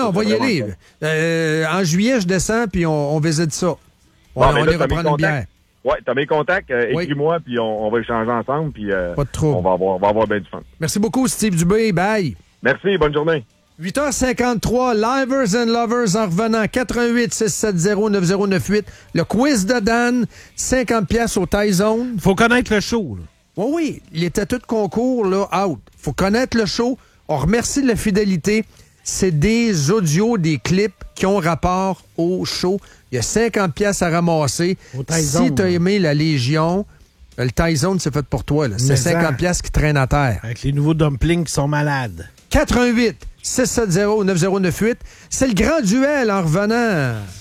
non, on va y aller. En juillet, je descends, puis on visite ça. On ira prendre une bière. Oui, t'as mes contacts, écris-moi, puis on va échanger ensemble, puis pas de trouble. On va avoir bien du fun. Merci beaucoup, Steve Dubé. Bye. Merci, bonne journée. 8h53, Livers and Lovers en revenant, 88-670-9098. Le quiz de Dan, 50$ au Tyzone. Faut connaître le show. Là. Oui, il était tout concours, là, out. Faut connaître le show. On remercie de la fidélité. C'est des audios, des clips qui ont rapport au show. Il y a 50$ à ramasser. Si tu as aimé la Légion, le Tyzone, c'est fait pour toi. Là. C'est 50$ qui traînent à terre. Avec les nouveaux dumplings qui sont malades. 88-670-9098. C'est le grand duel en revenant.